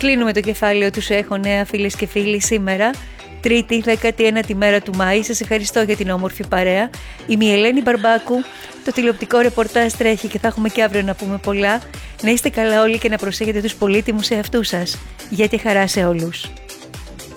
Κλείνουμε το κεφάλαιο του Σου έχω νέα, φίλες και φίλοι, σήμερα, Τρίτη, 19η μέρα του Μάη. Σας ευχαριστώ για την όμορφη παρέα. Είμαι η Ελένη Μπαρμπάκου. Το τηλεοπτικό ρεπορτάζ τρέχει και θα έχουμε και αύριο να πούμε πολλά. Να είστε καλά όλοι και να προσέχετε τους πολύτιμους εαυτούς σας. Για τη χαρά σε όλους.